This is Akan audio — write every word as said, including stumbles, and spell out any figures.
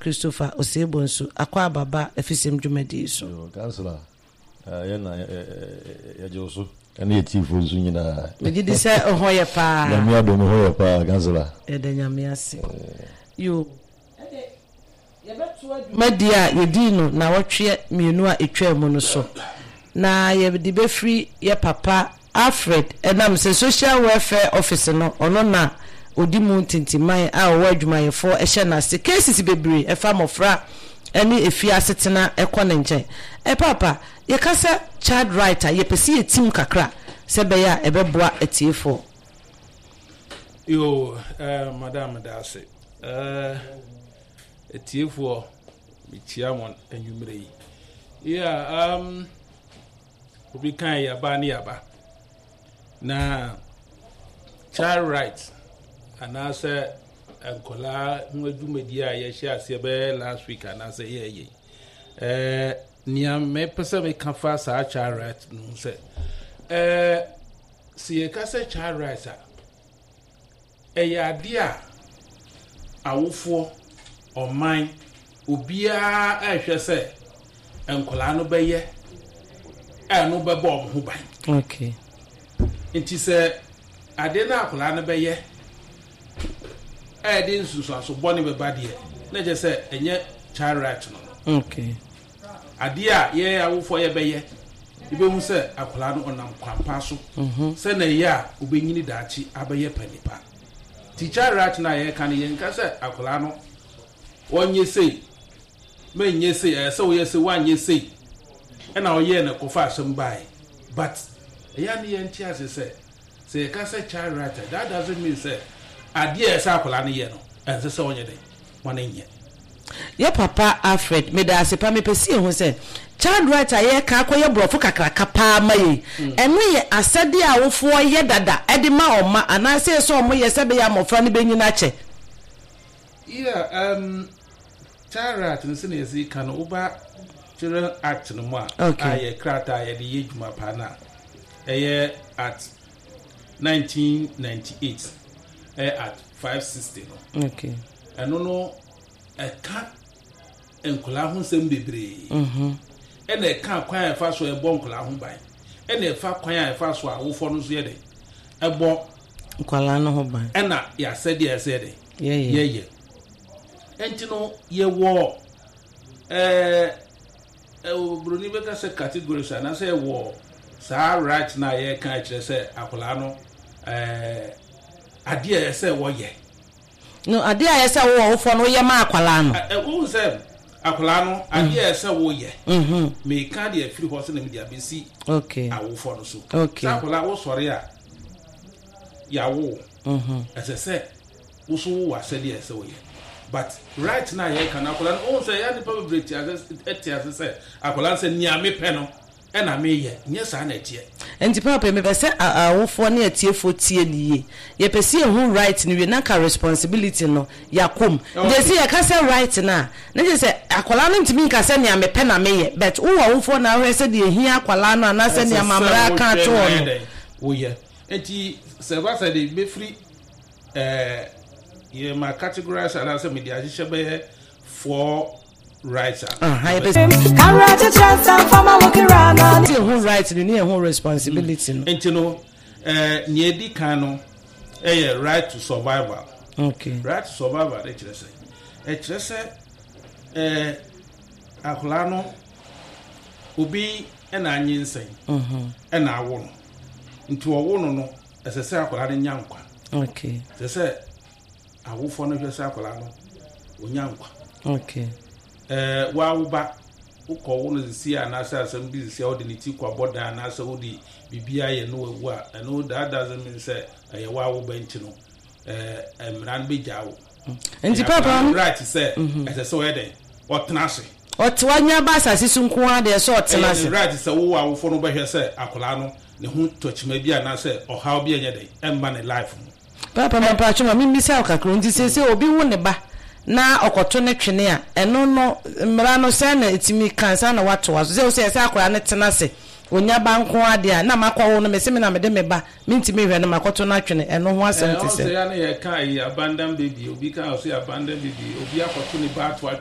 Christopher Osebonsu akwa baba efisem dwumadi so councilor eh na ya joso ene etifo nsu nyina megidi se ohoye pa na mi ado hoye pa councilor e de nyame ase yo yebeto adwumadia yedino na wotwe mienu a etwa mu no so na yebedi be free ye papa Alfred enam se social welfare officer no ono na odimu tintimai a owa adwumayefo ehye na se cases bebre efa mofra eni efi asetena ekone nche e papa ye kasa child right ye pesi etim kakra se be ya ebeboa etiefo yo eh madam dase eh etiefo bitia mon enwumre yi yeah um obi kan ya ba ni aba na child rights anase enkola nwadwumadi a ye hia ase be last week anase ye ye eh nia me pese me kan fa sa child rights no se eh si ye ka se child rights a e ya dia awofo oman obia ehwe se enkola no be ye e no be bo ho ban okay nti se ade na akola no be ye e dey nsusu aso boni be bade na je se enye child right no okay ade a ye awofo ye be ye ibe hu se akola no onam kwampa so mhm se na ye a obenyini daachi abaye panipa ti child right na ye kan ye nka se akola no onye sei menye sei e se wo ye se wanye sei e na oye na kofa asem bai but ya ni enti ase se se ka se child right that doesn't mean say adie esa akola ne ye no ense se onye den wane nye ye papa Alfred me da asepa me pesi ho se child right aye ka akoye brofo kakraka pa maye eno ye asade a wofo ye dada ede ma oma anase so omo ye se be ya mofra ne benyina che yeah um child right no se ne esi kan oba Children Act no mo a aye krata aye de yedwuma pa na eye at nineteen ninety-eight eh at five sixty no okay eno no e ka enkola ho sem bebre mhm e na e ka kwan e fa so e bo enkola ho ban e na e fa kwan e fa so awofo no so ye de e bo enkola no ho ban e na ya sede e sede ye ye ye enti no ye wo eh e broni be ka se categories na se wo sa right na ye kan kire se akola no eh ade e se wo ye no ade a ye se wo wo fo no ye ma akwala no e wo se akola no ade e se wo ye mhm me ka de afiri ho se na me dia besi okay awo fo no so okay sa akola wo sori a ya wo mhm ese se wo so wo asede e se wo ye but right now ye kan akola no o se ya ni probability etiase se akola se niame pe no e na me ye nye sa na etie enti papa me be se awofo na etiefo tie niye ye pese hu right ni we na ka responsibility no yakom de se ye ka se right na na je se akola no ntimi ka se niame pe na me ye but wo awofo na we se de ehia akola no na se niame amra ka to no wo ye enti se ba se de be free eh ye ma categorize ala se media hye be for rights ah hi be camera to chance and farmer walking around on the whole right ni ni whole responsibility no enti no eh ni edi kan no eh right to survival okay right to survival e kire se e kire se eh akola no obi e na anyinsen mhm e na awo no nti owo no no esese akola ne nyankwa okay sese awofo no hwese akola no onyankwa okay eh wa wuba ukọ wo no zisi anasa asem bi zisi o de ni ti kwa boda anasa wo di bibia ye no wawu a no that doesn't mean say eh wa wuba nti no eh emran be jawo enti papa right say ese so ye den otnase otwanya ba asase sunku ade so otnase right say wo awofo no be hwese akola no ne hu tochima bi anasa ohaw bi enye den emba ne life papa papa chuma mi misa okakro nti sese obi wo ne ba na okoto ne twene a eno no mra no se na etimi kansa na wato waso se se se akora ne tena se onya banko ade a na makwa wo no me se me na me de me ba me ntimi hwe na makoto na twene eno ho asem te se eh o se ya na ye kai abandon baby obi kan o se abandon baby obi akoto ne ba to